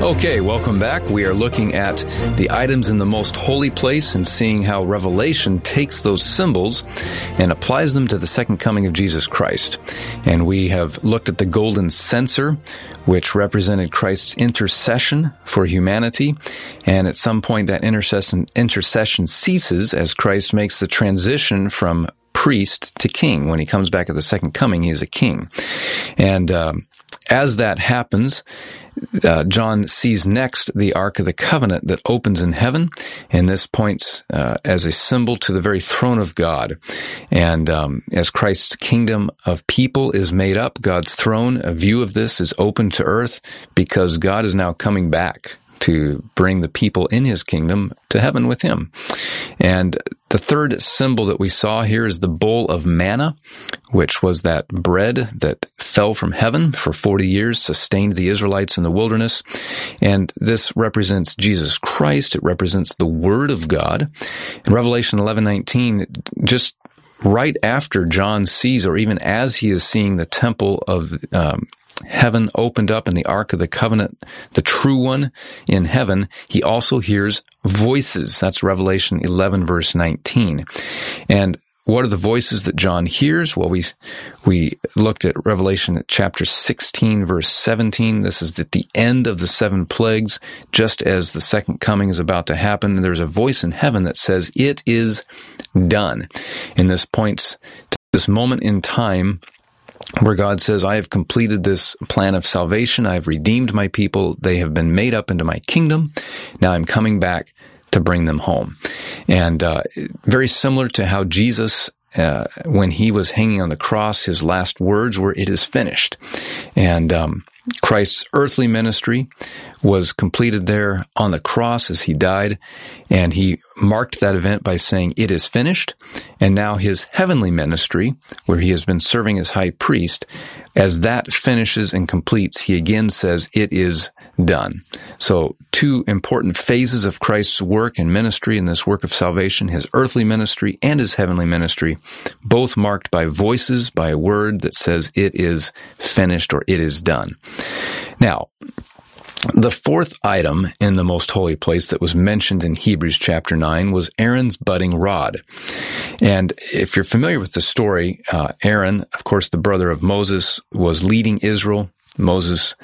Okay, welcome back. We are looking at the items in the most holy place and seeing how Revelation takes those symbols and applies them to the second coming of Jesus Christ. And we have looked at the golden censer, which represented Christ's intercession for humanity. And at some point that intercession ceases as Christ makes the transition from priest to king. When he comes back at the second coming, he is a king. And as that happens, John sees next the Ark of the Covenant that opens in heaven, and this points as a symbol to the very throne of God. And as Christ's kingdom of people is made up, God's throne, a view of this is open to earth because God is now coming back to bring the people in his kingdom to heaven with him. And the third symbol that we saw here is the bowl of manna, which was that bread that fell from heaven for 40 years, sustained the Israelites in the wilderness. And this represents Jesus Christ. It represents the Word of God. In Revelation 11:19, just right after John sees, or even as he is seeing the temple of heaven opened up and the Ark of the Covenant, the true one in heaven, he also hears voices. That's Revelation 11, verse 19. And what are the voices that John hears? Well, we looked at Revelation chapter 16, verse 17. This is at the end of the 7 plagues, just as the second coming is about to happen. There's a voice in heaven that says, "It is done." And this points to this moment in time where God says, I have completed this plan of salvation. I have redeemed my people. They have been made up into my kingdom. Now I'm coming back to bring them home. And very similar to how Jesus, when he was hanging on the cross, his last words were, "It is finished." And Christ's earthly ministry was completed there on the cross as he died, and he marked that event by saying, "It is finished." And now his heavenly ministry, where he has been serving as high priest, as that finishes and completes, he again says, "It is done." So 2 important phases of Christ's work and ministry in this work of salvation, his earthly ministry and his heavenly ministry, both marked by voices, by a word that says, "It is finished," or "It is done." Now, the fourth item in the most holy place that was mentioned in Hebrews chapter 9 was Aaron's budding rod. And if you're familiar with the story, Aaron, of course, the brother of Moses, was leading Israel. Moses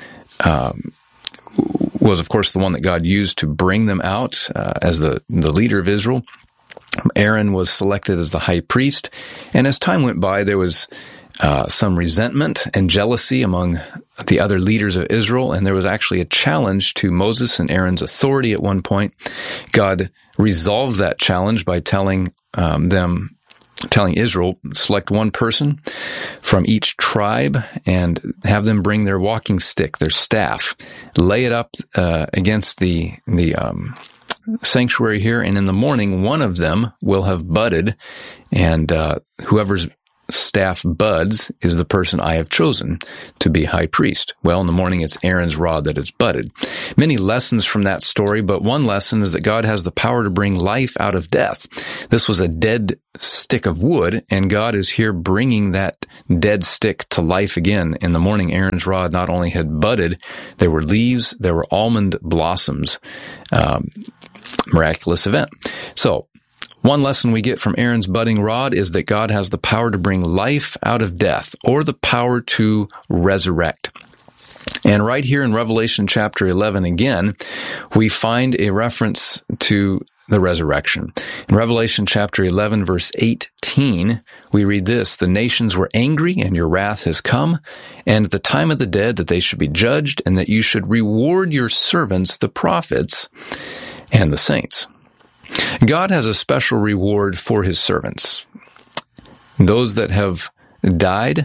was, of course, the one that God used to bring them out as the leader of Israel. Aaron was selected as the high priest. And as time went by, there was some resentment and jealousy among the other leaders of Israel, and there was actually a challenge to Moses and Aaron's authority at one point. God resolved that challenge by telling Israel, select one person from each tribe and have them bring their walking stick, their staff, lay it up against the sanctuary here, and in the morning one of them will have budded, and whoever's staff buds is the person I have chosen to be high priest. Well, in the morning it's Aaron's rod that is budded. Many lessons from that story, but one lesson is that God has the power to bring life out of death. This was a dead stick of wood, and God is here bringing that dead stick to life again. In the morning, Aaron's rod not only had budded, there were leaves, there were almond blossoms. Miraculous event. So, one lesson we get from Aaron's budding rod is that God has the power to bring life out of death, or the power to resurrect. And right here in Revelation chapter 11 again, we find a reference to the resurrection. In Revelation chapter 11, verse 18, we read this, "The nations were angry, and your wrath has come, and at the time of the dead that they should be judged, and that you should reward your servants, the prophets, and the saints." God has a special reward for his servants. Those that have died,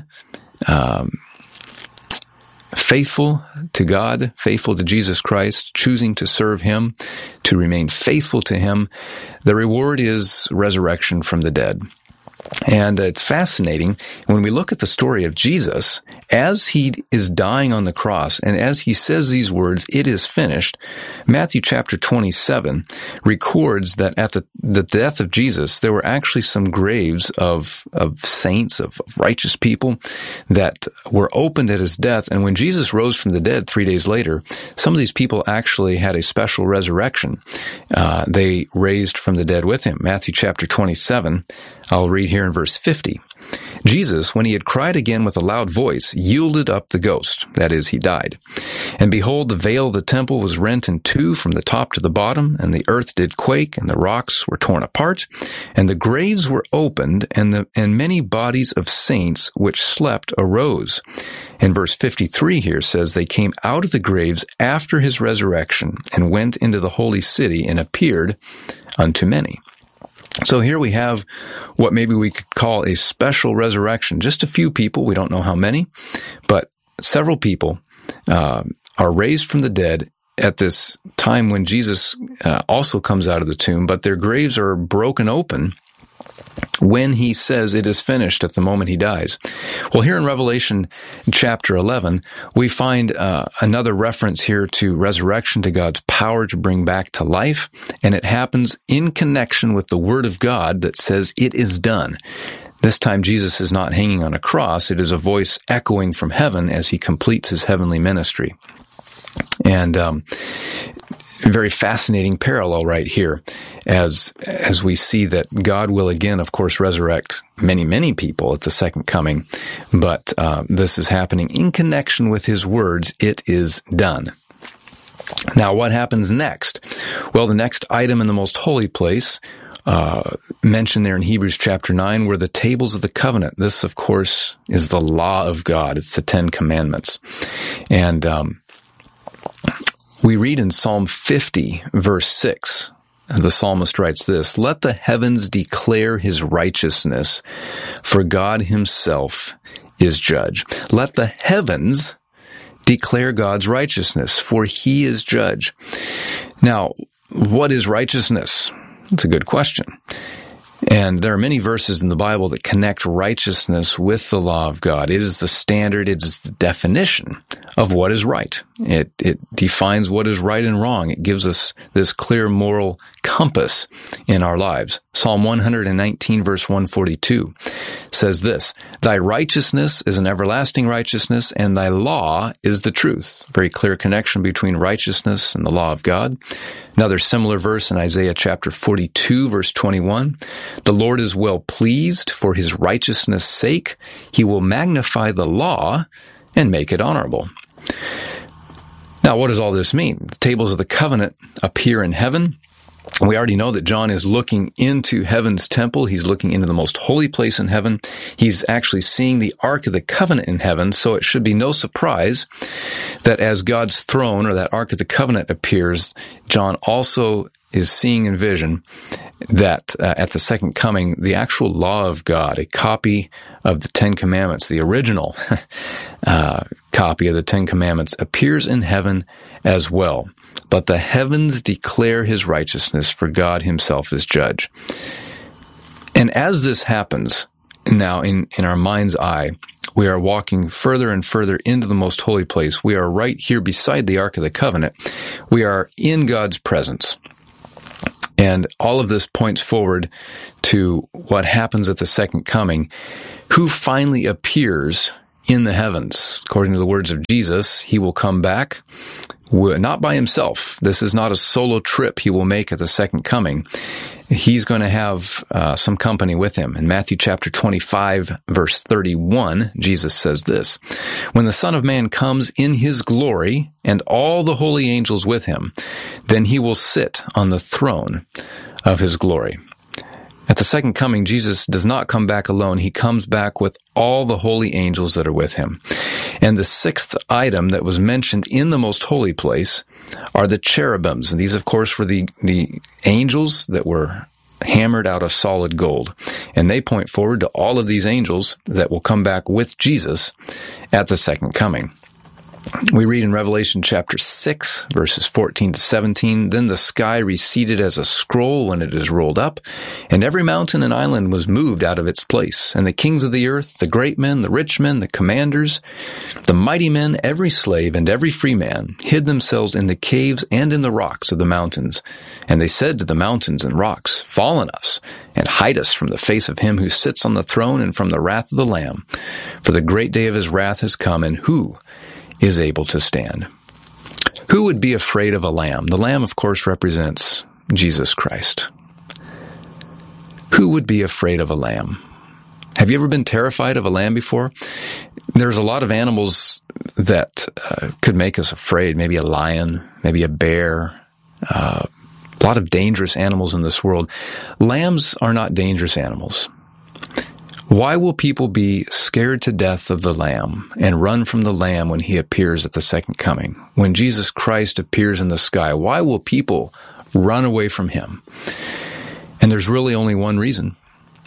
faithful to God, faithful to Jesus Christ, choosing to serve him, to remain faithful to him, the reward is resurrection from the dead. And it's fascinating when we look at the story of Jesus, as he is dying on the cross, and as he says these words, "It is finished," Matthew chapter 27 records that at the death of Jesus, there were actually some graves of saints, of righteous people that were opened at his death. And when Jesus rose from the dead 3 days later, some of these people actually had a special resurrection. They raised from the dead with him. Matthew chapter 27, I'll read here in verse 50. Jesus, when he had cried again with a loud voice, yielded up the ghost. That is, he died. And behold, the veil of the temple was rent in two from the top to the bottom, and the earth did quake, and the rocks were torn apart, and the graves were opened, and many bodies of saints which slept arose. And verse 53 here says, they came out of the graves after his resurrection, and went into the holy city, and appeared unto many. So here we have what maybe we could call a special resurrection. Just a few people, we don't know how many, but several people are raised from the dead at this time when Jesus also comes out of the tomb, but their graves are broken open when he says it is finished at the moment he dies. Well, here in Revelation chapter 11, we find another reference here to resurrection, to God's power to bring back to life, and it happens in connection with the Word of God that says it is done. This time Jesus is not hanging on a cross. It is a voice echoing from heaven as he completes his heavenly ministry. And very fascinating parallel right here as we see that God will again, of course, resurrect many, many people at the second coming. But this is happening in connection with his words, it is done. Now, what happens next? Well, the next item in the most holy place mentioned there in Hebrews chapter 9 were the tables of the covenant. This, of course, is the law of God. It's the 10 Commandments. And we read in Psalm 50, verse 6, the psalmist writes this, "Let the heavens declare his righteousness, for God himself is judge." Let the heavens declare God's righteousness, for he is judge. Now, what is righteousness? It's a good question. And there are many verses in the Bible that connect righteousness with the law of God. It is the standard, it is the definition of what is right. It defines what is right and wrong. It gives us this clear moral compass in our lives. Psalm 119 verse 142 says this, "Thy righteousness is an everlasting righteousness, and thy law is the truth." Very clear connection between righteousness and the law of God. Another similar verse in Isaiah chapter 42 verse 21, "The Lord is well pleased for his righteousness' sake. He will magnify the law and make it honorable." Now, what does all this mean? The tables of the covenant appear in heaven. We already know that John is looking into heaven's temple. He's looking into the most holy place in heaven. He's actually seeing the Ark of the Covenant in heaven, so it should be no surprise that as God's throne or that Ark of the Covenant appears, John also is seeing in vision that at the second coming, the actual law of God, a copy of the 10 Commandments, the original copy of the 10 Commandments, appears in heaven as well. But the heavens declare his righteousness, for God himself is judge. And as this happens, now in our mind's eye, we are walking further and further into the most holy place. We are right here beside the Ark of the Covenant. We are in God's presence. And all of this points forward to what happens at the second coming, who finally appears in the heavens. According to the words of Jesus, he will come back, not by himself. This is not a solo trip he will make at the second coming. He's going to have some company with him. In Matthew chapter 25, verse 31, Jesus says this, "When the Son of Man comes in his glory and all the holy angels with him, then he will sit on the throne of his glory." At the second coming, Jesus does not come back alone. He comes back with all the holy angels that are with him. And the sixth item that was mentioned in the most holy place are the cherubims. And these, of course, were the angels that were hammered out of solid gold. And they point forward to all of these angels that will come back with Jesus at the second coming. We read in Revelation chapter 6, verses 14 to 17, "Then the sky receded as a scroll when it is rolled up, and every mountain and island was moved out of its place. And the kings of the earth, the great men, the rich men, the commanders, the mighty men, every slave and every free man, hid themselves in the caves and in the rocks of the mountains. And they said to the mountains and rocks, 'Fall on us, and hide us from the face of him who sits on the throne and from the wrath of the Lamb. For the great day of his wrath has come, and who is able to stand?'" Who would be afraid of a lamb? The lamb, of course, represents Jesus Christ. Who would be afraid of a lamb? Have you ever been terrified of a lamb before? There's a lot of animals that could make us afraid. Maybe a lion, maybe a bear, a lot of dangerous animals in this world. Lambs are not dangerous animals. Why will people be scared to death of the Lamb and run from the Lamb when he appears at the second coming? When Jesus Christ appears in the sky, why will people run away from him? And there's really only one reason.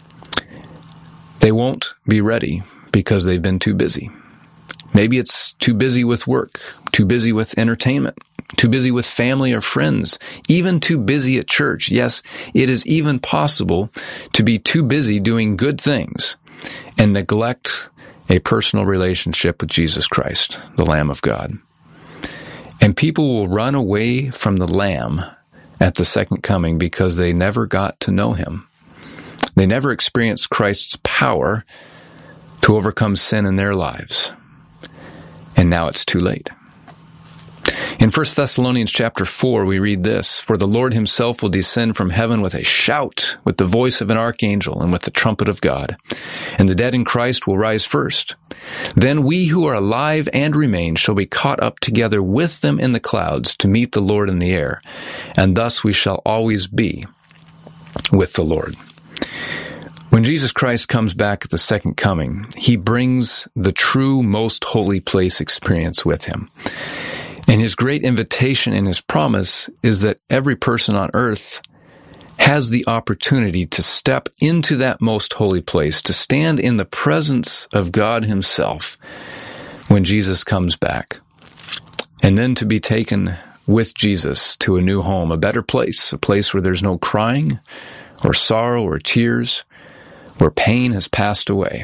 They won't be ready because they've been too busy. Maybe it's too busy with work, too busy with entertainment, too busy with family or friends, even too busy at church. Yes, it is even possible to be too busy doing good things and neglect a personal relationship with Jesus Christ, the Lamb of God. And people will run away from the Lamb at the second coming because they never got to know him. They never experienced Christ's power to overcome sin in their lives. And now it's too late. In 1 Thessalonians chapter 4, we read this, "For the Lord himself will descend from heaven with a shout, with the voice of an archangel, and with the trumpet of God. And the dead in Christ will rise first. Then we who are alive and remain shall be caught up together with them in the clouds to meet the Lord in the air. And thus we shall always be with the Lord." When Jesus Christ comes back at the second coming, he brings the true most holy place experience with him. And his great invitation and his promise is that every person on earth has the opportunity to step into that most holy place, to stand in the presence of God himself when Jesus comes back, and then to be taken with Jesus to a new home, a better place, a place where there's no crying or sorrow or tears, where pain has passed away.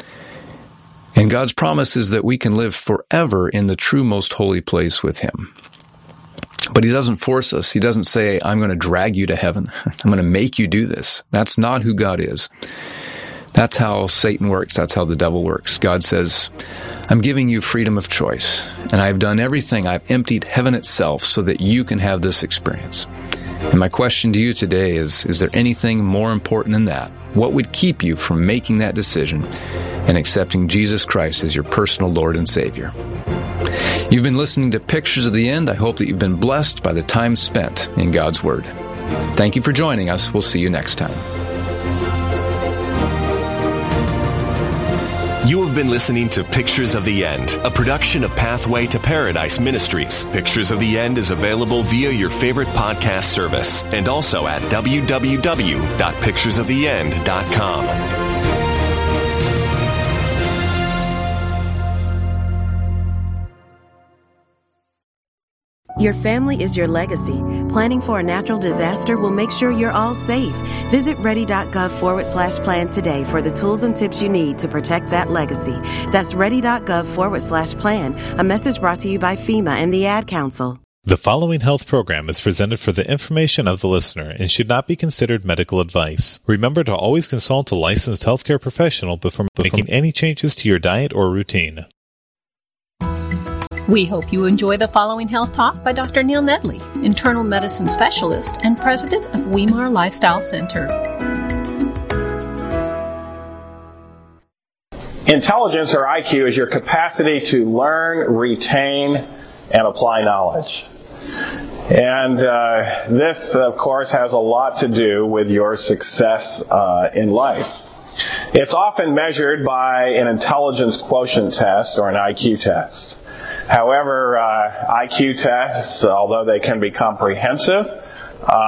And God's promise is that we can live forever in the true most holy place with him. But he doesn't force us. He doesn't say, "I'm going to drag you to heaven. I'm going to make you do this." That's not who God is. That's how Satan works. That's how the devil works. God says, "I'm giving you freedom of choice, and I've done everything. I've emptied heaven itself so that you can have this experience." And my question to you today is there anything more important than that? What would keep you from making that decision and accepting Jesus Christ as your personal Lord and Savior? You've been listening to Pictures of the End. I hope that you've been blessed by the time spent in God's Word. Thank you for joining us. We'll see you next time. You have been listening to Pictures of the End, a production of Pathway to Paradise Ministries. Pictures of the End is available via your favorite podcast service and also at www.picturesoftheend.com. Your family is your legacy. Planning for a natural disaster will make sure you're all safe. Visit ready.gov/plan today for the tools and tips you need to protect that legacy. That's ready.gov/plan. A message brought to you by FEMA and the Ad Council. The following health program is presented for the information of the listener and should not be considered medical advice. Remember to always consult a licensed healthcare professional before making any changes to your diet or routine. We hope you enjoy the following health talk by Dr. Neil Nedley, internal medicine specialist and president of Weimar Lifestyle Center. Intelligence, or IQ, is your capacity to learn, retain, and apply knowledge. And this, of course, has a lot to do with your success in life. It's often measured by an intelligence quotient test or an IQ test. However, IQ tests, although they can be comprehensive,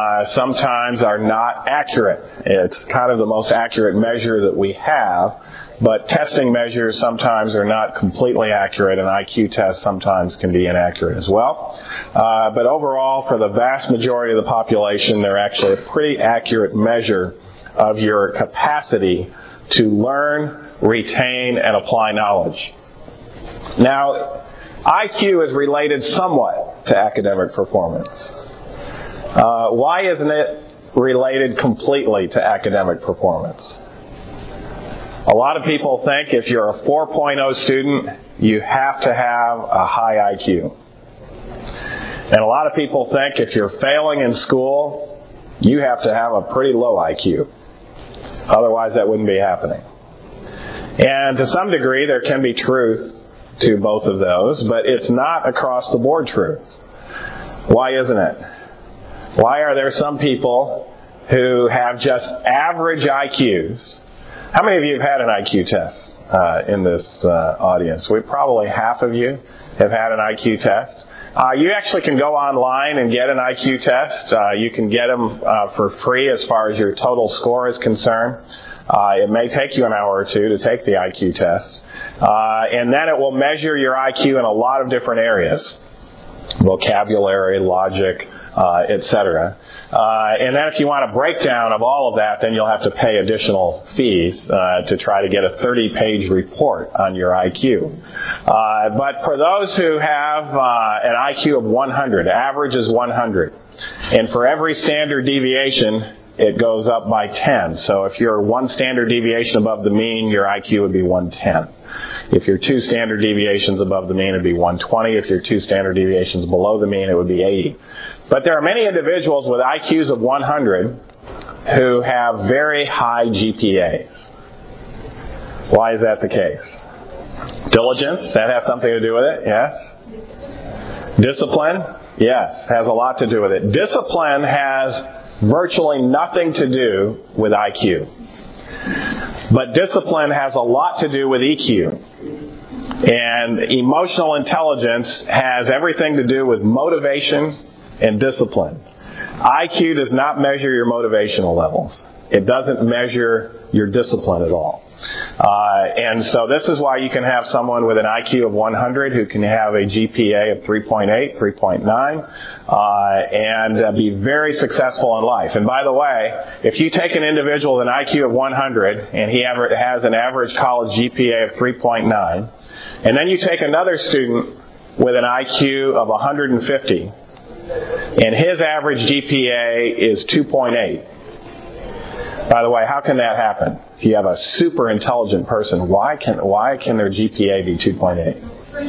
sometimes are not accurate. It's kind of the most accurate measure that we have but testing measures sometimes are not completely accurate, and IQ tests sometimes can be inaccurate as well. But overall, for the vast majority of the population, they're actually a pretty accurate measure of your capacity to learn, retain, and apply knowledge. Now, IQ is related somewhat to academic performance. Why isn't it related completely to academic performance? A lot of people think if you're a 4.0 student, you have to have a high IQ. And a lot of people think if you're failing in school, you have to have a pretty low IQ. Otherwise, that wouldn't be happening. And to some degree, there can be truth to both of those, but it's not across the board truth. Why isn't it? Why are there some people who have just average IQs? How many of you have had an IQ test in this audience? Probably half of you have had an IQ test. You actually can go online and get an IQ test. You can get them for free as far as your total score is concerned. It may take you an hour or two to take the IQ test. And then it will measure your IQ in a lot of different areas. Vocabulary, logic, etc. And then if you want a breakdown of all of that, then you'll have to pay additional fees to try to get a 30-page report on your IQ. But for those who have an IQ of 100, average is 100. And for every standard deviation, it goes up by 10. So if you're one standard deviation above the mean, your IQ would be 110. If you're 2 standard deviations above the mean, it would be 120. If you're 2 standard deviations below the mean, it would be 80. But there are many individuals with IQs of 100 who have very high GPAs. Why is that the case? Diligence, that has something to do with it, yes? Discipline, yes, has a lot to do with it. Discipline has virtually nothing to do with IQ. But discipline has a lot to do with EQ. And emotional intelligence has everything to do with motivation and discipline. IQ does not measure your motivational levels. It doesn't measure your discipline at all. And so this is why you can have someone with an IQ of 100 who can have a GPA of 3.8, 3.9, and be very successful in life. And by the way, if you take an individual with an IQ of 100 and he has an average college GPA of 3.9, and then you take another student with an IQ of 150, and his average GPA is 2.8. By the way, how can that happen? If you have a super intelligent person, why can their GPA be 2.8?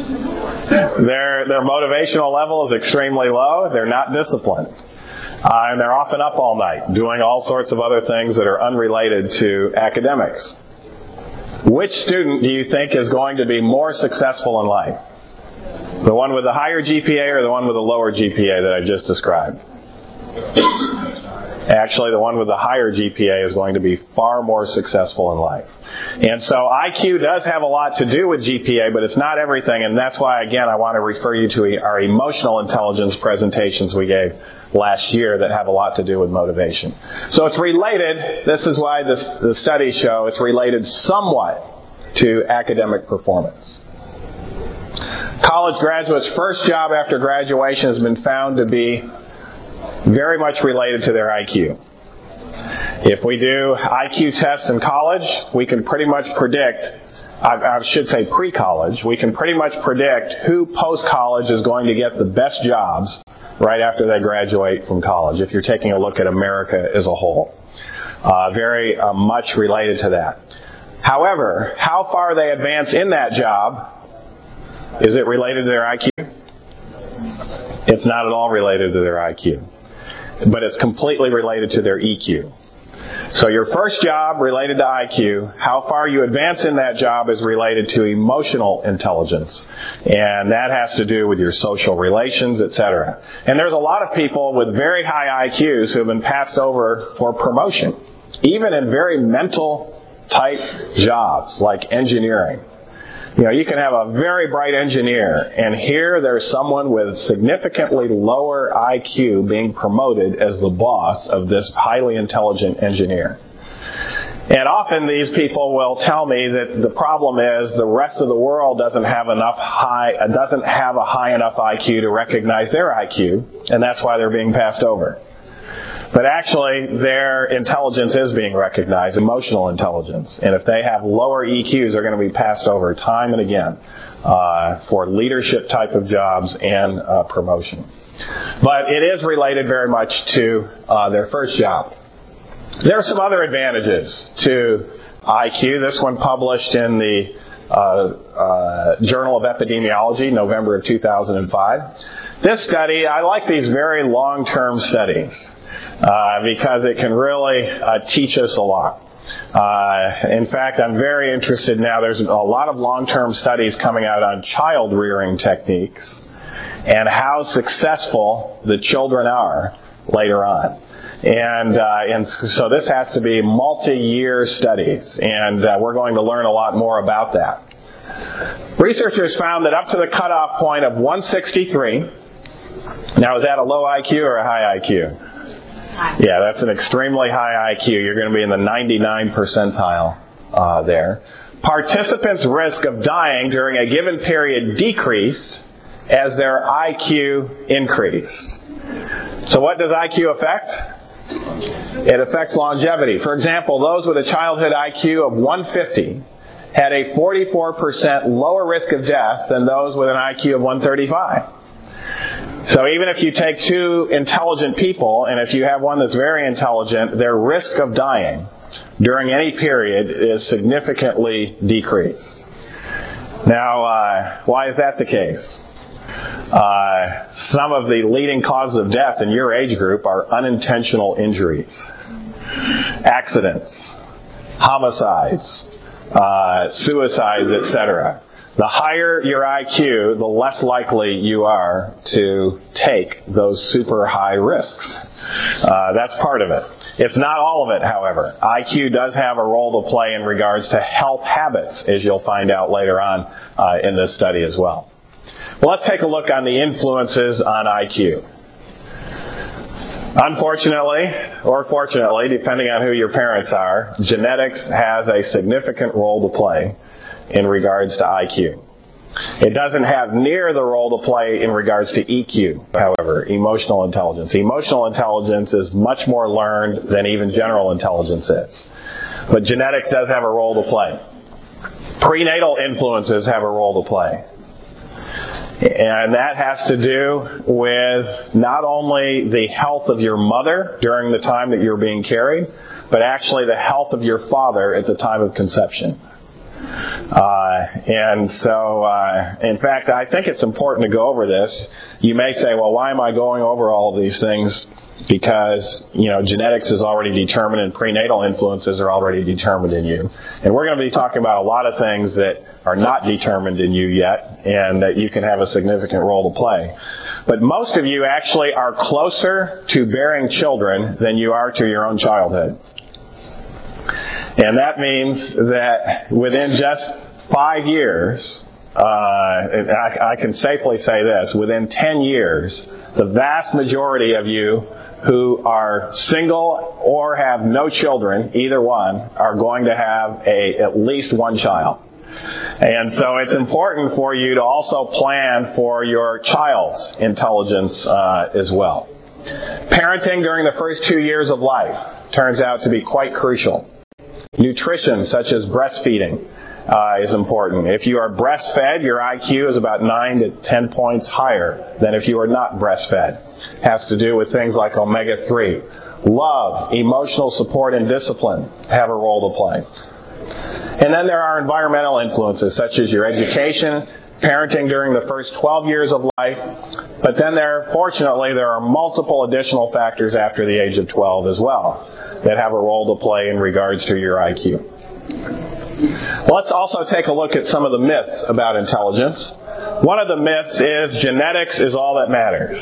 Their motivational level is extremely low. They're not disciplined. And they're often up all night doing all sorts of other things that are unrelated to academics. Which student do you think is going to be more successful in life? The one with the higher GPA or the one with the lower GPA that I just described? Actually, the one with the higher GPA is going to be far more successful in life. And so IQ does have a lot to do with GPA, but it's not everything. And that's why, again, I want to refer you to our emotional intelligence presentations we gave last year that have a lot to do with motivation. So it's related. This is why the studies show it's related somewhat to academic performance. College graduates' first job after graduation has been found to be very much related to their IQ. If we do IQ tests in college, we can pretty much predict, I should say pre-college, we can pretty much predict who post-college is going to get the best jobs right after they graduate from college, if you're taking a look at America as a whole. Very much related to that. However, how far they advance in that job, is it related to their IQ? It's not at all related to their IQ. But it's completely related to their EQ. So your first job related to IQ, how far you advance in that job is related to emotional intelligence. And that has to do with your social relations, etc. And there's a lot of people with very high IQs who have been passed over for promotion, even in very mental type jobs like engineering. You know, you can have a very bright engineer, and here there's someone with significantly lower IQ being promoted as the boss of this highly intelligent engineer. And often these people will tell me that the problem is the rest of the world doesn't have a high enough IQ to recognize their IQ, and that's why they're being passed over. But actually, their intelligence is being recognized, emotional intelligence. And if they have lower EQs, they're going to be passed over time and again for leadership type of jobs and promotion. But it is related very much to their first job. There are some other advantages to IQ. This one published in the Journal of Epidemiology, November of 2005. This study, I like these very long-term studies because it can really teach us a lot. In fact, I'm very interested now. There's a lot of long-term studies coming out on child rearing techniques and how successful the children are later on. And so this has to be multi-year studies, and we're going to learn a lot more about that. Researchers found that up to the cutoff point of 163, now is that a low IQ or a high IQ? Yeah, that's an extremely high IQ. You're going to be in the 99 percentile there. Participants' risk of dying during a given period decreased as their IQ increased. So what does IQ affect? It affects longevity. For example, those with a childhood IQ of 150 had a 44% lower risk of death than those with an IQ of 135. So even if you take two intelligent people, and if you have one that's very intelligent, their risk of dying during any period is significantly decreased. Now, why is that the case? Some of the leading causes of death in your age group are unintentional injuries, accidents, homicides, suicides, etc. The higher your IQ, the less likely you are to take those super high risks. That's part of it. It's not all of it, however. IQ does have a role to play in regards to health habits, as you'll find out later on in this study as well. Well, let's take a look on the influences on IQ. Unfortunately, or fortunately, depending on who your parents are, genetics has a significant role to play in regards to IQ. It doesn't have near the role to play in regards to EQ, however, emotional intelligence. Emotional intelligence is much more learned than even general intelligence is. But genetics does have a role to play. Prenatal influences have a role to play. And that has to do with not only the health of your mother during the time that you're being carried, but actually the health of your father at the time of conception. In fact, I think it's important to go over this. You may say, well, why am I going over all of these things? Because, genetics is already determined and prenatal influences are already determined in you. And we're going to be talking about a lot of things that are not determined in you yet and that you can have a significant role to play. But most of you actually are closer to bearing children than you are to your own childhood. And that means that within just 5 years, I can safely say this, within 10 years, the vast majority of you who are single or have no children, either one, are going to have at least one child. And so it's important for you to also plan for your child's intelligence as well. Parenting during the first 2 years of life turns out to be quite crucial. Nutrition, such as breastfeeding, is important. If you are breastfed, your IQ is about 9 to 10 points higher than if you are not breastfed. It has to do with things like omega-3. Love, emotional support, and discipline have a role to play. And then there are environmental influences, such as your education, parenting during the first 12 years of life. But then fortunately, there are multiple additional factors after the age of 12 as well that have a role to play in regards to your IQ. Let's also take a look at some of the myths about intelligence. One of the myths is genetics is all that matters.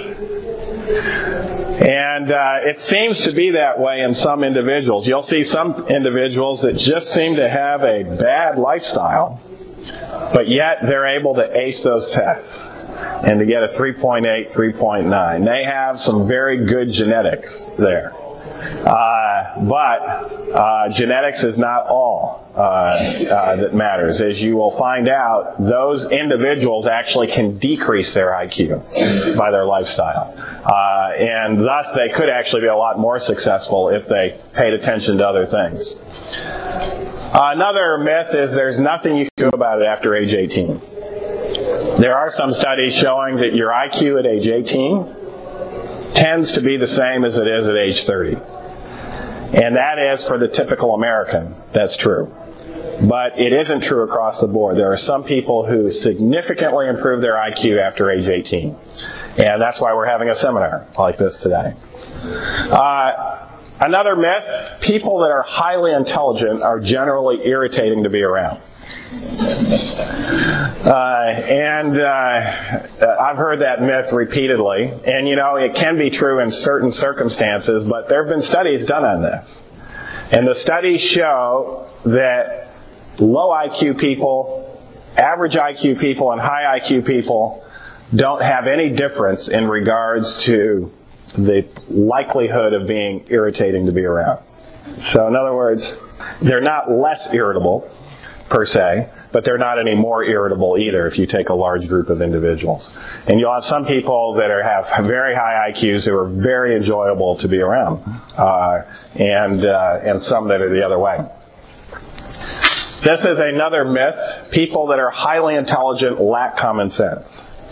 And it seems to be that way in some individuals. You'll see some individuals that just seem to have a bad lifestyle, but yet they're able to ace those tests and to get a 3.8, 3.9. They have some very good genetics there. But genetics is not all that matters. As you will find out, those individuals actually can decrease their IQ by their lifestyle. And thus they could actually be a lot more successful if they paid attention to other things. Another myth is there's nothing you can do about it after age 18. There are some studies showing that your IQ at age 18 tends to be the same as it is at age 30. And that is for the typical American. That's true. But it isn't true across the board. There are some people who significantly improve their IQ after age 18. And that's why we're having a seminar like this today. Another myth, people that are highly intelligent are generally irritating to be around. I've heard that myth repeatedly. And, it can be true in certain circumstances, but there have been studies done on this. And the studies show that low IQ people, average IQ people, and high IQ people don't have any difference in regards to the likelihood of being irritating to be around. So in other words, they're not less irritable, per se, but they're not any more irritable either if you take a large group of individuals. And you'll have some people that have very high IQs who are very enjoyable to be around, and some that are the other way. This is another myth. People that are highly intelligent lack common sense.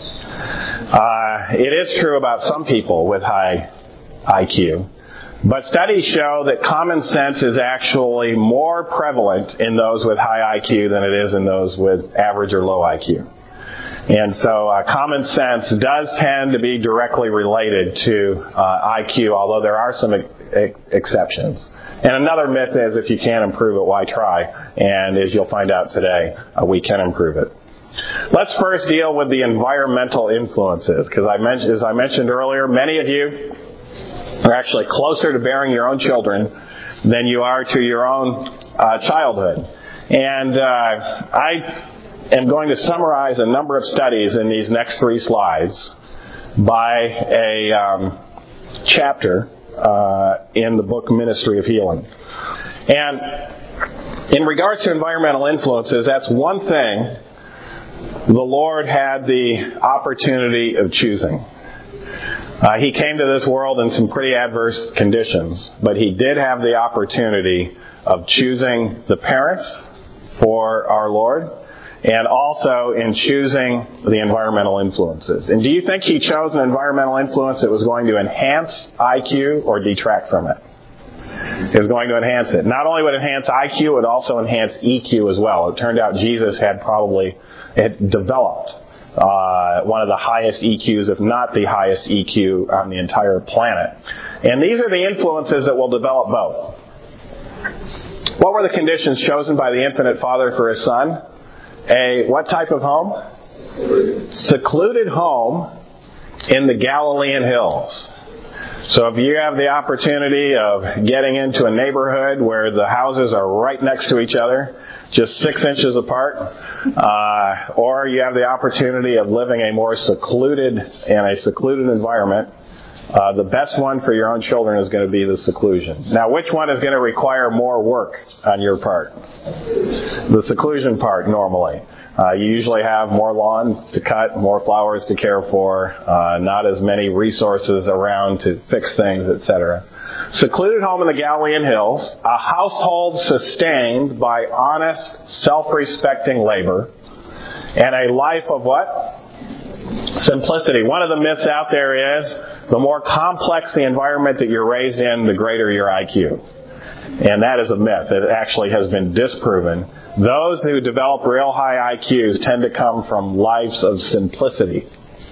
It is true about some people with high IQ. But studies show that common sense is actually more prevalent in those with high IQ than it is in those with average or low IQ. And so common sense does tend to be directly related to IQ, although there are some exceptions. And another myth is if you can't improve it, why try? And as you'll find out today, we can improve it. Let's first deal with the environmental influences, because as I mentioned earlier, many of you are actually closer to bearing your own children than you are to your own childhood. And I am going to summarize a number of studies in these next 3 slides by a chapter in the book Ministry of Healing. And in regards to environmental influences, that's one thing the Lord had the opportunity of choosing. He came to this world in some pretty adverse conditions, but He did have the opportunity of choosing the parents for our Lord, and also in choosing the environmental influences. And do you think He chose an environmental influence that was going to enhance IQ or detract from it? It was going to enhance it. Not only would it enhance IQ, it would also enhance EQ as well. It turned out Jesus had developed one of the highest EQs, if not the highest EQ on the entire planet. And these are the influences that will develop both. What were the conditions chosen by the infinite Father for His Son? What type of home? Secluded home in the Galilean hills. So if you have the opportunity of getting into a neighborhood where the houses are right next to each other, just 6 inches apart, or you have the opportunity of living in a secluded environment, the best one for your own children is going to be the seclusion. Now, which one is going to require more work on your part? The seclusion part, normally. You usually have more lawns to cut, more flowers to care for, not as many resources around to fix things, etc. Secluded home in the Galilean hills, a household sustained by honest, self-respecting labor, and a life of what? Simplicity. One of the myths out there is the more complex the environment that you're raised in, the greater your IQ. And that is a myth. It actually has been disproven. Those who develop real high IQs tend to come from lives of simplicity.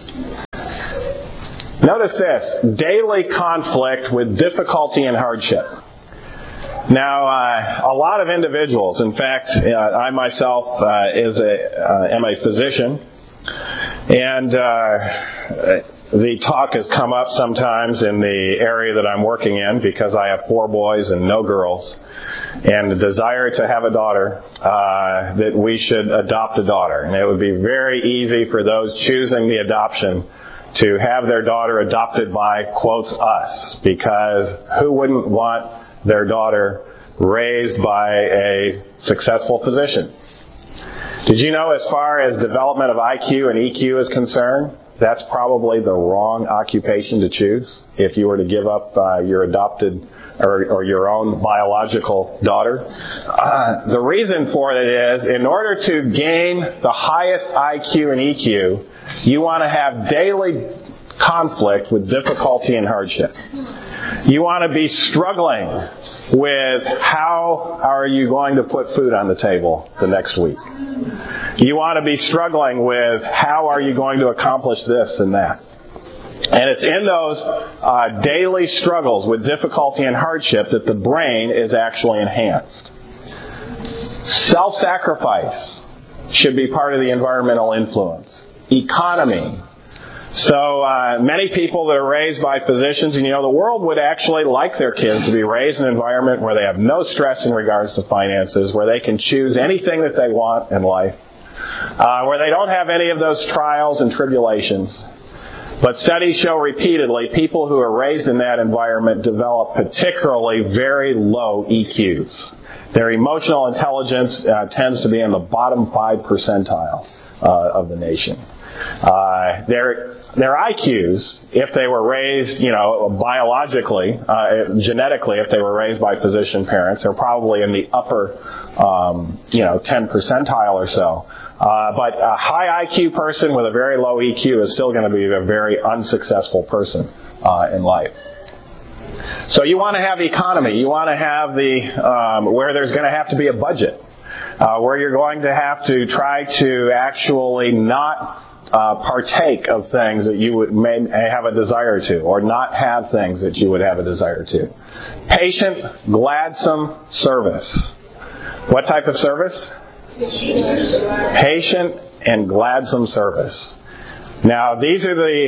Notice this, daily conflict with difficulty and hardship. Now, a lot of individuals, in fact, I myself am a physician, and the talk has come up sometimes in the area that I'm working in because I have 4 boys and no girls, and the desire to have a daughter, that we should adopt a daughter. And it would be very easy for those choosing the adoption to have their daughter adopted by, quotes, us, because who wouldn't want their daughter raised by a successful physician? Did you know, as far as development of IQ and EQ is concerned, that's probably the wrong occupation to choose if you were to give up your adopted or your own biological daughter? The reason for it is, in order to gain the highest IQ and EQ, you want to have daily conflict with difficulty and hardship. You want to be struggling with how are you going to put food on the table the next week. You want to be struggling with how are you going to accomplish this and that. And it's in those daily struggles with difficulty and hardship that the brain is actually enhanced. Self-sacrifice should be part of the environmental influence. Economy. So many people that are raised by physicians, and the world would actually like their kids to be raised in an environment where they have no stress in regards to finances, where they can choose anything that they want in life, where they don't have any of those trials and tribulations. But studies show repeatedly people who are raised in that environment develop particularly very low EQs. Their emotional intelligence tends to be in the bottom 5 percentile of the nation. Their IQs, if they were raised, biologically, genetically, if they were raised by physician parents, are probably in the upper, 10 percentile or so. But a high IQ person with a very low EQ is still going to be a very unsuccessful person in life. So you want to have economy. You want to have where there's going to have to be a budget, where you're going to have to try to actually not partake of things that you may have a desire to, or not have things that you would have a desire to. Patient, gladsome service. What type of service? Patient and gladsome service. Now, this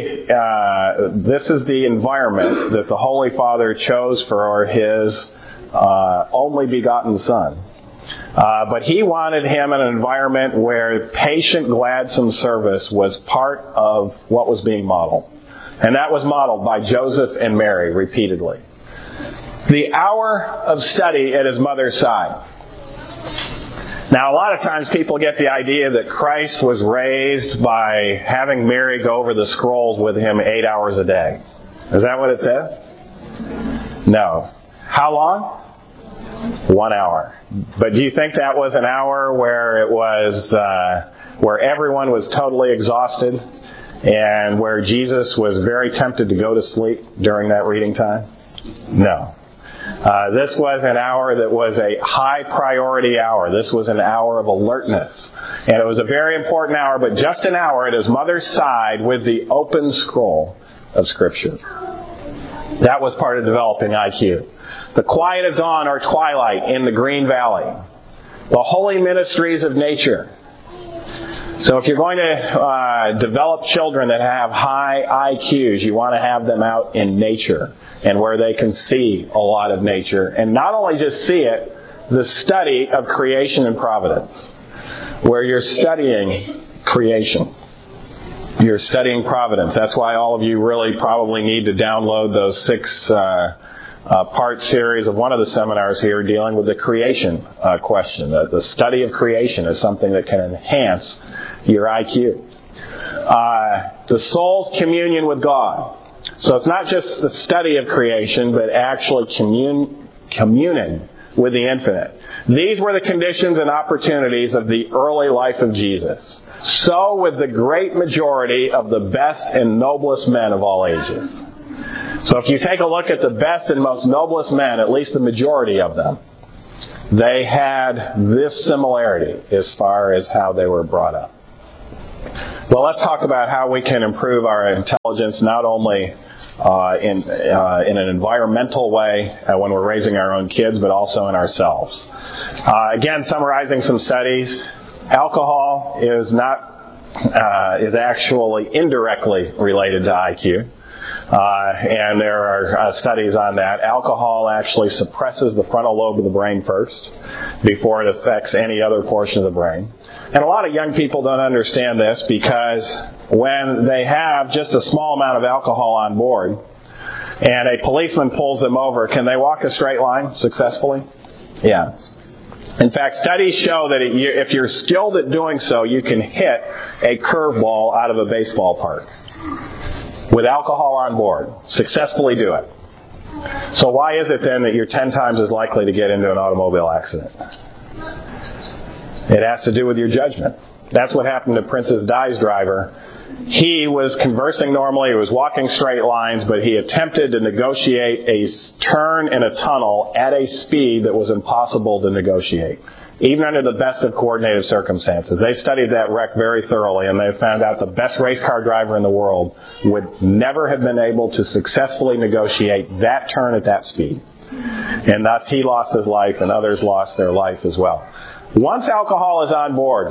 is the environment that the Holy Father chose for His only begotten Son. But He wanted him in an environment where patient, gladsome service was part of what was being modeled. And that was modeled by Joseph and Mary repeatedly. The hour of study at His mother's side. Now, a lot of times people get the idea that Christ was raised by having Mary go over the scrolls with Him 8 hours a day. Is that what it says? No. How long? 1 hour. But do you think that was an hour where it was where everyone was totally exhausted and where Jesus was very tempted to go to sleep during that reading time? No. This was an hour that was a high priority hour. This was an hour of alertness. And it was a very important hour, but just an hour at His mother's side with the open scroll of Scripture. That was part of developing IQ. The quiet of dawn or twilight in the Green Valley. The holy ministries of nature. So if you're going to develop children that have high IQs, you want to have them out in nature and where they can see a lot of nature. And not only just see it, the study of creation and providence. Where you're studying creation. You're studying providence. That's why all of you really probably need to download those 6 part series of one of the seminars here dealing with the creation question. The study of creation is something that can enhance your IQ. The soul's communion with God. So it's not just the study of creation, but actually communing with the infinite. These were the conditions and opportunities of the early life of Jesus. So with the great majority of the best and noblest men of all ages. So if you take a look at the best and most noblest men, at least the majority of them, they had this similarity as far as how they were brought up. Well, let's talk about how we can improve our intelligence, not only in an environmental way when we're raising our own kids, but also in ourselves. Again, summarizing some studies, alcohol is actually indirectly related to IQ. And there are studies on that. Alcohol actually suppresses the frontal lobe of the brain first before it affects any other portion of the brain. And a lot of young people don't understand this because when they have just a small amount of alcohol on board and a policeman pulls them over, can they walk a straight line successfully? Yeah. In fact, studies show that if you're skilled at doing so, you can hit a curveball out of a baseball park with alcohol on board. Successfully do it. So why is it then that you're 10 times as likely to get into an automobile accident? It has to do with your judgment. That's what happened to Princess Di's driver. He was conversing normally, he was walking straight lines, but he attempted to negotiate a turn in a tunnel at a speed that was impossible to negotiate, even under the best of coordinated circumstances. They studied that wreck very thoroughly, and they found out the best race car driver in the world would never have been able to successfully negotiate that turn at that speed. And thus he lost his life, and others lost their life as well. Once alcohol is on board,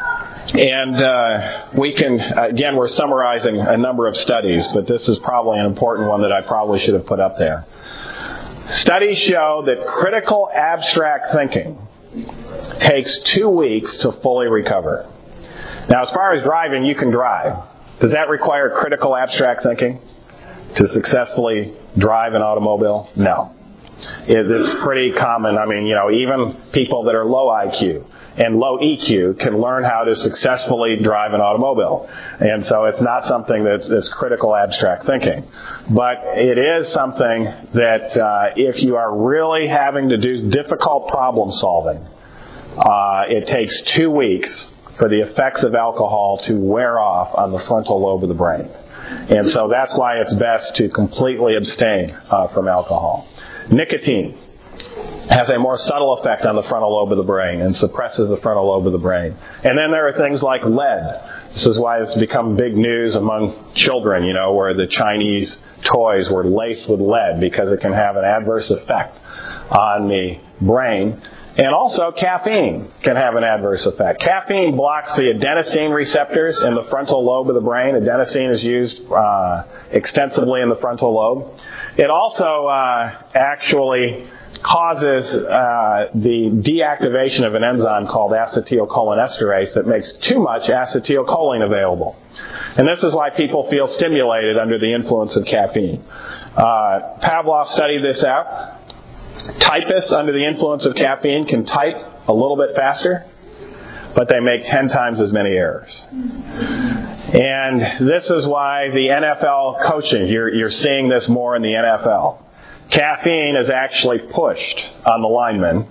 and we can, again, we're summarizing a number of studies, but this is probably an important one that I probably should have put up there. Studies show that critical abstract thinking takes 2 weeks to fully recover. Now, as far as driving, you can drive. Does that require critical abstract thinking to successfully drive an automobile? No. It's pretty common. I mean, even people that are low IQ and low EQ can learn how to successfully drive an automobile. And so it's not something that's critical abstract thinking. But it is something that if you are really having to do difficult problem solving, it takes 2 weeks for the effects of alcohol to wear off on the frontal lobe of the brain. And so that's why it's best to completely abstain from alcohol. Nicotine has a more subtle effect on the frontal lobe of the brain and suppresses the frontal lobe of the brain. And then there are things like lead. This is why it's become big news among children, where the Chinese toys were laced with lead because it can have an adverse effect on the brain. And also caffeine can have an adverse effect. Caffeine blocks the adenosine receptors in the frontal lobe of the brain. Adenosine is used extensively in the frontal lobe. It also actually causes the deactivation of an enzyme called acetylcholinesterase that makes too much acetylcholine available. And this is why people feel stimulated under the influence of caffeine. Pavlov studied this out. Typists under the influence of caffeine can type a little bit faster, but they make 10 times as many errors. And this is why the NFL coaching, you're seeing this more in the NFL. Caffeine is actually pushed on the linemen,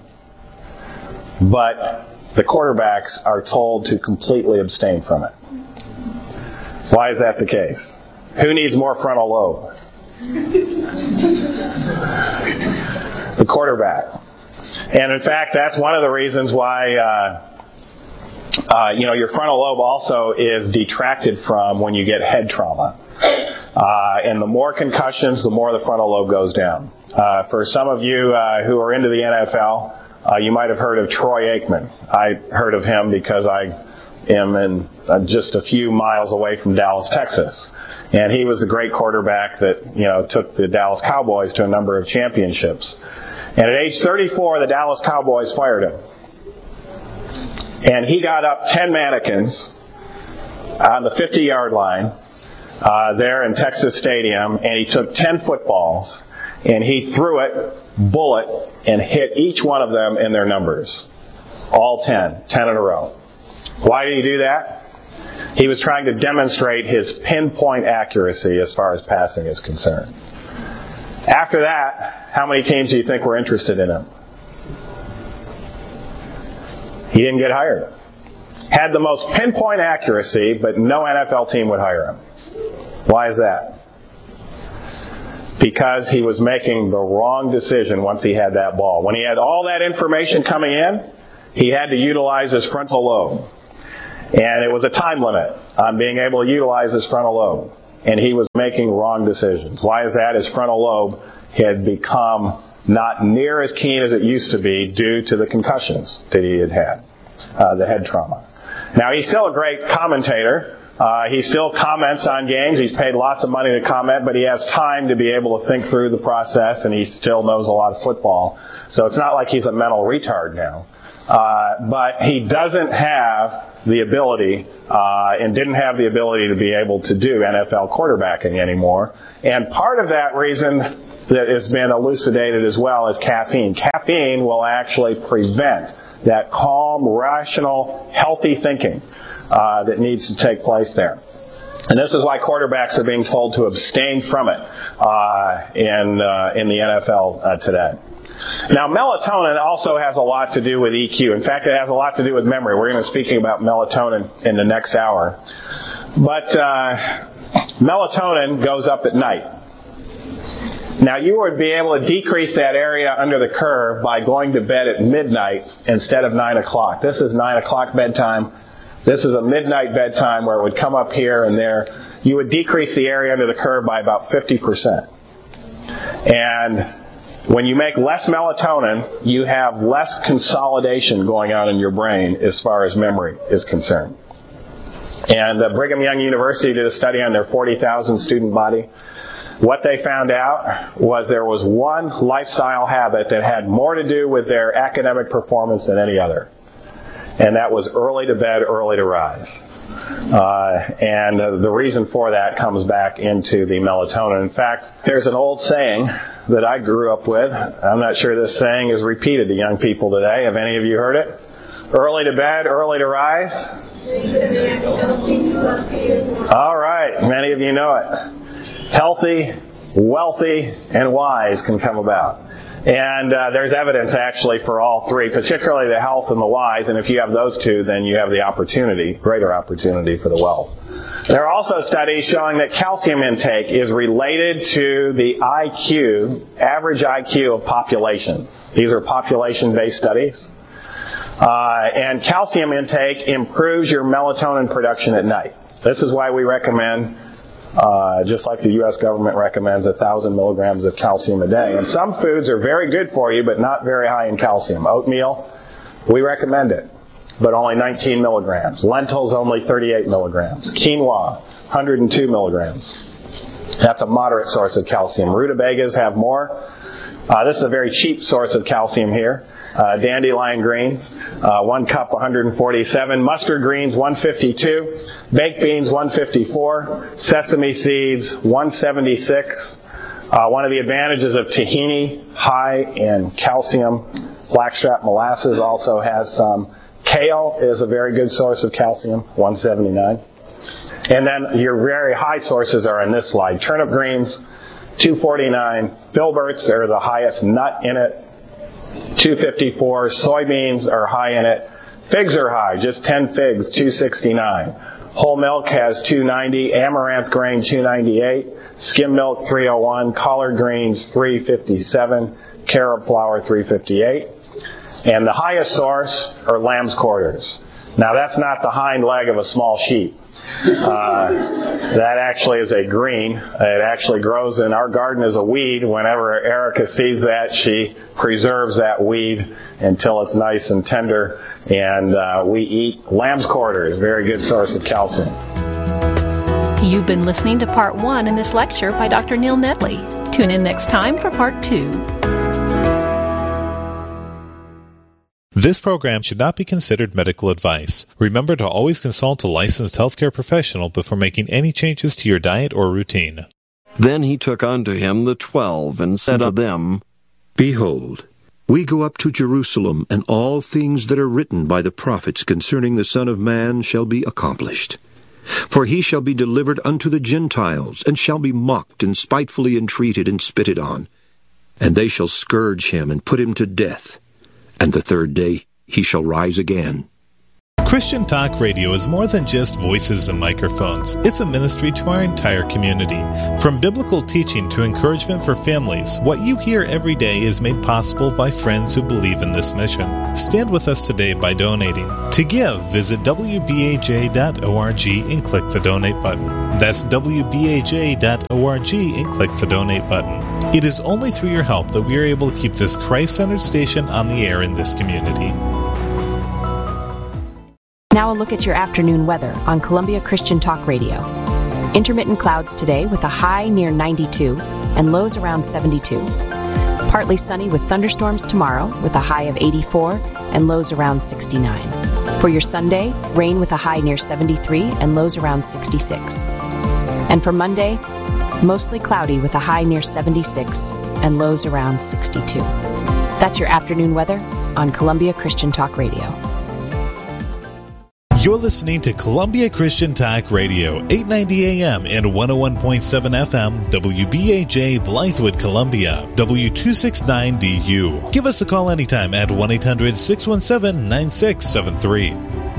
but the quarterbacks are told to completely abstain from it. Why is that the case? Who needs more frontal lobe? The quarterback. And in fact, that's one of the reasons why your frontal lobe also is detracted from when you get head trauma. And the more concussions, the more the frontal lobe goes down. For some of you who are into the NFL, you might have heard of Troy Aikman. I heard of him because I am in just a few miles away from Dallas, Texas. And he was the great quarterback that, took the Dallas Cowboys to a number of championships. And at age 34, the Dallas Cowboys fired him. And he got up 10 mannequins on the 50-yard line there in Texas Stadium, and he took 10 footballs, and he threw it, bullet, and hit each one of them in their numbers. All 10 in a row. Why did he do that? He was trying to demonstrate his pinpoint accuracy as far as passing is concerned. After that, how many teams do you think were interested in him? He didn't get hired. Had the most pinpoint accuracy, but no NFL team would hire him. Why is that? Because he was making the wrong decision once he had that ball. When he had all that information coming in, he had to utilize his frontal lobe. And it was a time limit on being able to utilize his frontal lobe. And he was making wrong decisions. Why is that? His frontal lobe had become not near as keen as it used to be due to the concussions that he had had, the head trauma. Now, he's still a great commentator. He still comments on games. He's paid lots of money to comment, but he has time to be able to think through the process, and he still knows a lot of football. So it's not like he's a mental retard now. but he doesn't have the ability, and didn't have the ability to be able to do NFL quarterbacking anymore. And part of that reason that has been elucidated as well is caffeine. Caffeine will actually prevent that calm, rational, healthy thinking that needs to take place there. And this is why quarterbacks are being told to abstain from it in the NFL today. Now, melatonin also has a lot to do with EQ. In fact, it has a lot to do with memory. We're going to be speaking about melatonin in the next hour. But melatonin goes up at night. Now, you would be able to decrease that area under the curve by going to bed at midnight instead of 9 o'clock. This is 9 o'clock bedtime. This is a midnight bedtime where it would come up here and there. You would decrease the area under the curve by about 50%. And when you make less melatonin, you have less consolidation going on in your brain as far as memory is concerned. And Brigham Young University did a study on their 40,000 student body. What they found out was there was one lifestyle habit that had more to do with their academic performance than any other. And that was early to bed, early to rise. And the reason for that comes back into the melatonin. In fact, there's an old saying that I grew up with. I'm not sure this saying is repeated to young people today. Have any of you heard it? Early to bed, early to rise? All right, many of you know it. Healthy, wealthy, and wise can come about. And there's evidence actually for all three, particularly the health and the wise. And if you have those two, then you have the opportunity, greater opportunity for the wealth. There are also studies showing that calcium intake is related to the IQ, average IQ of populations. These are population-based studies. And calcium intake improves your melatonin production at night. This is why we recommend, just like the U.S. government recommends, 1,000 milligrams of calcium a day. And some foods are very good for you, but not very high in calcium. Oatmeal, we recommend it, but only 19 milligrams. Lentils, only 38 milligrams. Quinoa, 102 milligrams. That's a moderate source of calcium. Rutabagas have more. This is a very cheap source of calcium here. Dandelion greens, 1 cup, 147. Mustard greens, 152. Baked beans, 154. Sesame seeds, 176. One of the advantages of tahini, high in calcium. Blackstrap molasses also has some. Kale is a very good source of calcium, 179. And then your very high sources are in this slide. Turnip greens, 249. Filberts are the highest nut in it, 254. Soybeans are high in it. Figs are high, just 10 figs, 269. Whole milk has 290. Amaranth grain, 298. Skim milk, 301. Collard greens, 357. Carob flour, 358. And the highest source are lamb's quarters. Now that's not the hind leg of a small sheep. That actually is a green. It actually grows in our garden as a weed. Whenever Erica sees that, she preserves that weed until it's nice and tender. And we eat lamb's quarters, very good source of calcium. You've been listening to Part 1 in this lecture by Dr. Neil Nedley. Tune in next time for Part 2. This program should not be considered medical advice. Remember to always consult a licensed healthcare professional before making any changes to your diet or routine. Then he took unto him the 12, and said unto them, Behold, we go up to Jerusalem, and all things that are written by the prophets concerning the Son of Man shall be accomplished. For he shall be delivered unto the Gentiles, and shall be mocked, and spitefully entreated, and spitted on. And they shall scourge him, and put him to death. And the third day he shall rise again. Christian Talk Radio is more than just voices and microphones. It's a ministry to our entire community. From biblical teaching to encouragement for families, what you hear every day is made possible by friends who believe in this mission. Stand with us today by donating. To give, visit wbaj.org and click the donate button. That's wbaj.org and click the donate button. It is only through your help that we are able to keep this Christ-centered station on the air in this community. Now a look at your afternoon weather on Columbia Christian Talk Radio. Intermittent clouds today with a high near 92 and lows around 72. Partly sunny with thunderstorms tomorrow with a high of 84 and lows around 69. For your Sunday, rain with a high near 73 and lows around 66. And for Monday, mostly cloudy with a high near 76 and lows around 62. That's your afternoon weather on Columbia Christian Talk Radio. You're listening to Columbia Christian Talk Radio, 890 AM and 101.7 FM, WBAJ Blythewood, Columbia, W269DU. Give us a call anytime at 1-800-617-9673.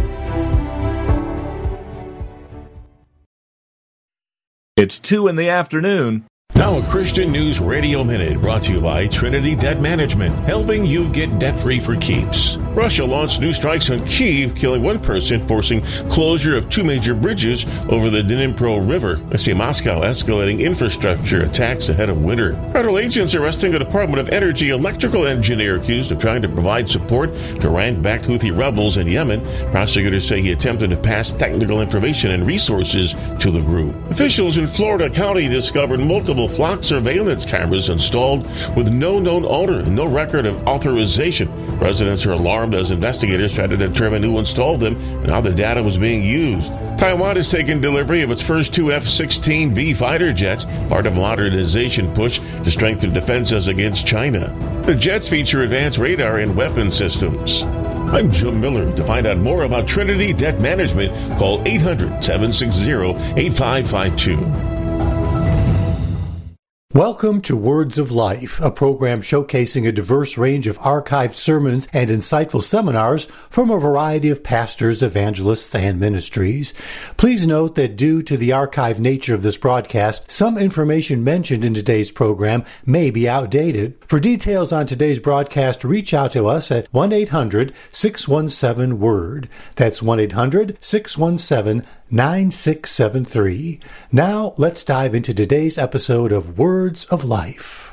It's 2 in the afternoon. Now a Christian News Radio Minute brought to you by Trinity Debt Management, helping you get debt-free for keeps. Russia launched new strikes on Kyiv, killing one person, forcing closure of 2 major bridges over the Dnipro River. I see Moscow escalating infrastructure attacks ahead of winter. Federal agents arresting a Department of Energy electrical engineer accused of trying to provide support to Iran-backed Houthi rebels in Yemen. Prosecutors say he attempted to pass technical information and resources to the group. Officials in Florida County discovered multiple flock surveillance cameras installed with no known owner and no record of authorization. Residents are alarmed as investigators try to determine who installed them and how the data was being used. Taiwan has taken delivery of its first 2 F-16V fighter jets, part of a modernization push to strengthen defenses against China. The jets feature advanced radar and weapon systems. I'm Jim Miller. To find out more about Trinity Debt Management, call 800-760-8552. Welcome to Words of Life, a program showcasing a diverse range of archived sermons and insightful seminars from a variety of pastors, evangelists, and ministries. Please note that due to the archived nature of this broadcast, some information mentioned in today's program may be outdated. For details on today's broadcast, reach out to us at 1-800-617-WORD. That's 1-800-617-9673. Now, let's dive into today's episode of Words of Life.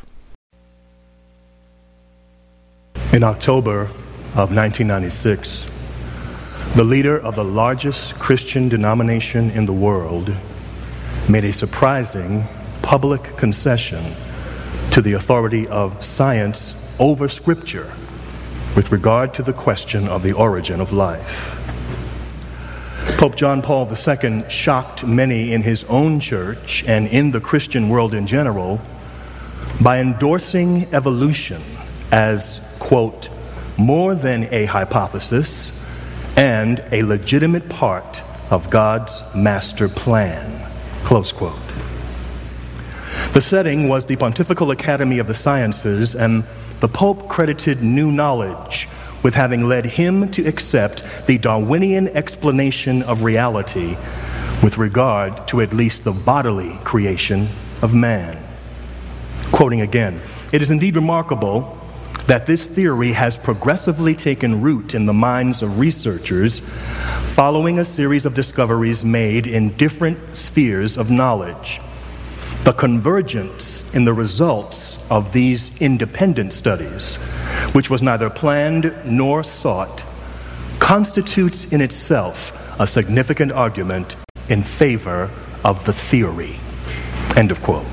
In October of 1996, the leader of the largest Christian denomination in the world made a surprising public concession to the authority of science over Scripture with regard to the question of the origin of life. Pope John Paul II shocked many in his own church and in the Christian world in general by endorsing evolution as, quote, more than a hypothesis and a legitimate part of God's master plan, close quote. The setting was the Pontifical Academy of the Sciences, and the Pope credited new knowledge with having led him to accept the Darwinian explanation of reality with regard to at least the bodily creation of man. Quoting again, "It is indeed remarkable that this theory has progressively taken root in the minds of researchers following a series of discoveries made in different spheres of knowledge. The convergence in the results of these independent studies, which was neither planned nor sought, constitutes in itself a significant argument in favor of the theory." End of quote.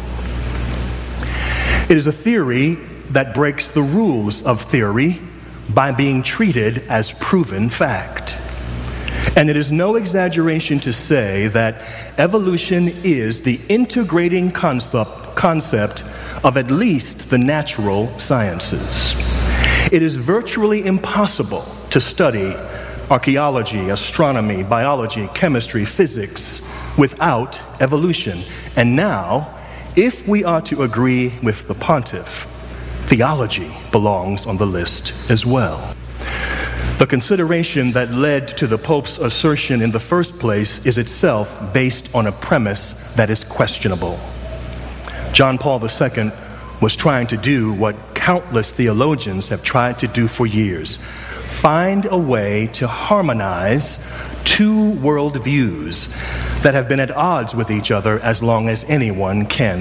It is a theory that breaks the rules of theory by being treated as proven fact. And it is no exaggeration to say that evolution is the integrating concept of at least the natural sciences. It is virtually impossible to study archaeology, astronomy, biology, chemistry, physics without evolution. And now, if we are to agree with the pontiff, theology belongs on the list as well. The consideration that led to the Pope's assertion in the first place is itself based on a premise that is questionable. John Paul II was trying to do what countless theologians have tried to do for years: find a way to harmonize two worldviews that have been at odds with each other as long as anyone can